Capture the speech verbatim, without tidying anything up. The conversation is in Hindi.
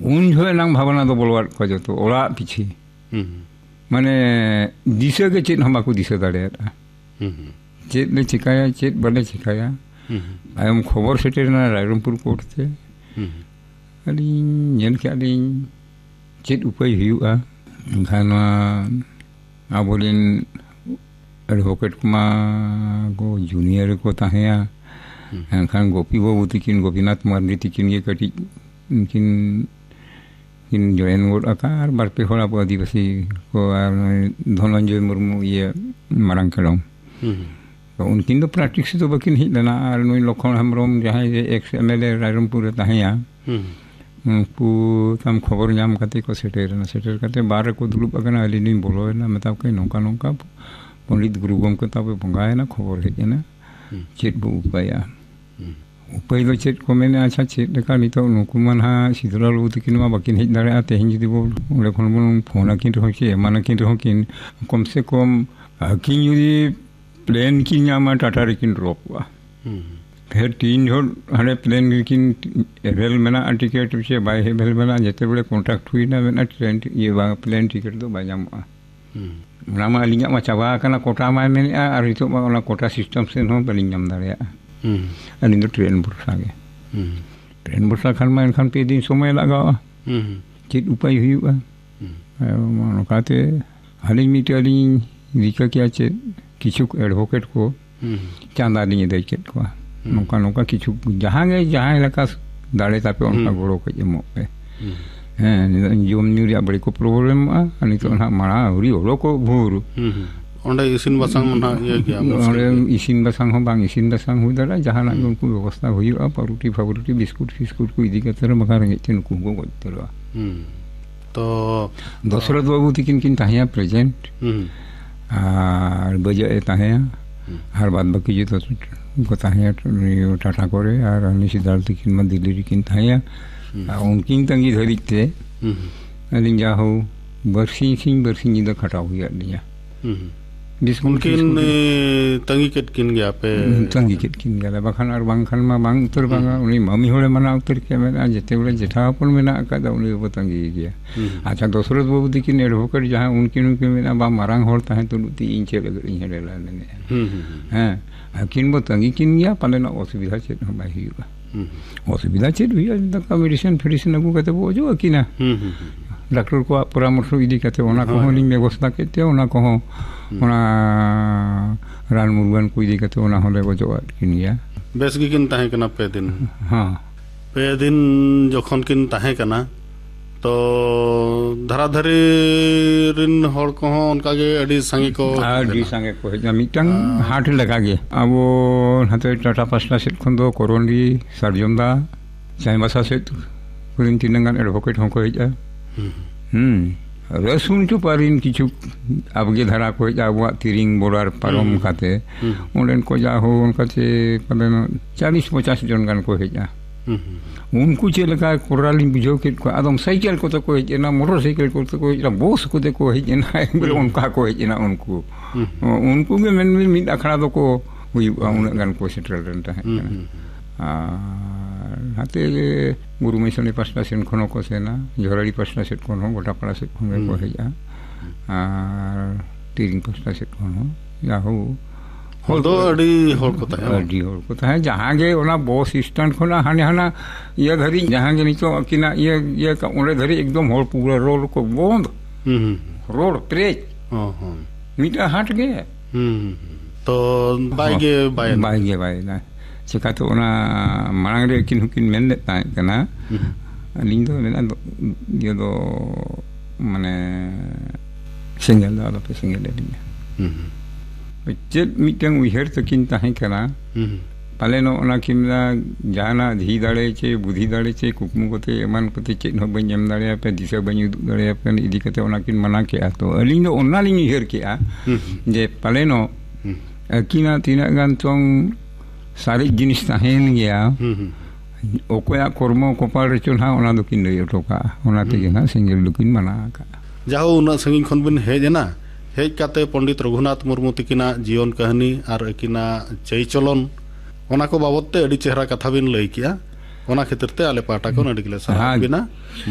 उन जो नांग भावना दो बोलवार को जो तो ओला पीछे माने दिशा के चेत हम बाकू दिशा दाड़े चेत ले चिकाया चेत बड़े चिकाया आयम खबर सेटेर ना रायरंगपुर कोर्ट से अली नेल के अली चेत उपाय हुआ खाना आबोलिन एडवोकेट कुमा को जूनियर को ताहेया खान गोपी बाबू तिकिन गोपीनाथ मार्डी तिकिन ये कटी किन किन जॉइन वोट आकार बारपे होड़ा को आदिवासी को धनंजय मुर्मू ये मारंग कलम तो उनकिन तो प्रैक्टिस तो बकिन ही लेना और नुई लखन हेम्ब्रम जहाँ ये x M L A Rairangpur ताहेया उनको तम खबर नाम करते को सेटेर ना सेटेर करते बारह को दुलुप अगना अलिनी बोलो ना मतलब कहीं नौका नौका पंडित गुरु गम को तब बंगाए ना खबर है ना चेत बो उपाया उपाय दो चेत को मैंने अच्छा चेत लेकर नहीं तो नुकुमान हाँ सिद्धरा लोग तो किन्वा बाकी नहीं दारे आते हैं जिधर वो लेखन बोल फोन किन रहो कि माना किन रहो किन कम से कम किन युदी प्लेन किन यामा टाटा रिकिन ड्रॉप हुआ फिर तीन जोड़ हरे प्लेन किन एवेल में ना टिकट से बाय एवेल में ना जितने बड़े कॉन्ट्रैक्ट हुई ना मैंने ट्रेन ये प्लेन टिकट तो बाजाम nama alinya macawa kana kota mai men ari itu ona kota sistem sen ho balinyam dare hmm ani itu train bursa ge hmm train bursa kan main kan pe din somay laga hmm chit upai huwa hmm mano kate halin mite alin dika kya che kichu advocate ko hmm chanda linya dai ket ko noka noka kichu jahan ge jahan laka dare tape onka goro ko jemo pe हैं जोम न्यूरिया बड़ी को प्रॉब्लम आ अनि तो ना मारा उरी ओलो को भूर ओंडे इसिन बसंग ना ये क्या ओंडे इसिन बसंग हो बांग इसिन बसंग हो दरा जहां ना उनको व्यवस्था हुई आ परुटी फरुटी बिस्कुट फिस्कुट को इदी के तरह मका रंगे चन को गो तरह तो दशरथ बाबू तिकिन किन ताहिया प्रेजेंट आर बजे ताहिया हर बात बाकी जो तो को ताहिया टाटा करे आर अनि सिद्धार्थ तिकिन में दिल्ली किन ताहिया उनकिन तंगी धरी थे अलिन जाहो बरसिंग सिंह बरसिंग जिदा खटा हुआ लिया उनकिन तंगी केट किन गया पे तंगी केट किन गया बखान और बांगखान में बांग उतर बांगा उन्हीं मम्मी होले मना उतर के मैंने जितने बड़े जेठापन में ना का उन्हीं वो तंगी गया अच्छा दशरथ बाबू दिकिन एडवोकेट जहाँ उनकिन उनके में बा मारांग होता है तो लुटी इंचे लग रही है रेला लेने हैं किन वो तंगी किन गया पाले ना असुविधा चेत हम बाही हुआ असुविधा चेत हुई तक मेडिसिन फेडिसिन अगू कहते वो जो कि ना डॉक्टर को परामर्श इदी कहते ओना को लिंग व्यवस्था कहते ओना को ओना रान मुर्गन को इदी कहते ओना होले वो जो किन गया बेस की किन ताहे कना पे दिन हां पे दिन जखन किन ताहे कना तो धराधरी रिन हर को उनका के अडी संगे को अडी संगे को है मिटंग हाट लगा गे अब हाते टाटा पासला सेट खन दो कोरोनली सरजमदा चाइमासा सेट कुलिन तिनंगान एडवोकेट होको हेजा हम्म रसुन तो पारिन किछु आबगे धरा को हेजा वा तिरिंग बोरार पारम खाते उनन को जा हो उनका से पलन चालीस पचास जन गान को हेजा उनको चे लगा कोरालिन बुझो के आदम साइकिल को तो कोई ना मोटरसाइकिल को तो कोई बस को देखो है ना बोले उनका को है ना उनको उनको में मन में मिट अखड़ा तो को हुई उन गन को सेटल रहता है आ हाते गुरु मिशन पासला सेन खनो को से ना झोराड़ी पासला सेट खनो गोटा पड़ा सेट खनो को है जा आ तीन पासला सेट खनो या हो हो दो अड़ी होड़ को ताहे अड़ी होड़ को ताहे जहां गे ओना बस स्टैंड खोना हाने हाना ये धरी जहां गे नितो किना ये ये ओरे धरी एकदम होड़ पूरा रोड को बंद रोड प्रेज हां हां मीटर हट गए तो बाय गे बाय बाय गे बाय ना चिका तो ओना मांग रे किन किन मेन ताहे कना लिंग दो मेना ये दो माने सिंगल दा पे सिंगल ले चेत मिटंग उहर तकिन ताहे कना पालेनो ओना किमला जाना धी दाड़े चे बुद्धि दाड़े चे कुकमु कोते एमान कोते चेत हो बन जम दाड़े पे दिशा बन उदु दाड़े पे इदी कते ओना किन मना के आ तो अलिन दो ओना लिंग उहर के आ जे पालेनो किना तिना गान चोंग सारी जिनिस ताहेन गया ओकोया कर्म कपाल रेचन हा ओना दो किन लई टोका ओना ते ना सिंगल दुकिन मना का जाहो उना संगिन खन बन हेजना हेज काते पंडित रघुनाथ मुर्मू तिकिना जीवन कहानी और अकिना चई चलन ओना को बाबत ते अडी चेहरा कथा बिन लई किया ओना खेतर ते आले पाटा को अडी गिले सारा बिना